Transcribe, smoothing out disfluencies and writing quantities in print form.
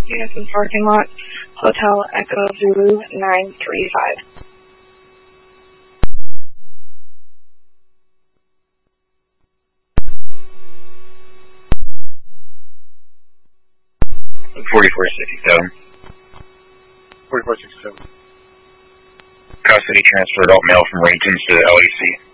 Unison parking lot, Hotel Echo Zulu 935. $44.67. $44.67. Custody transfer adult male from Regions to LEC.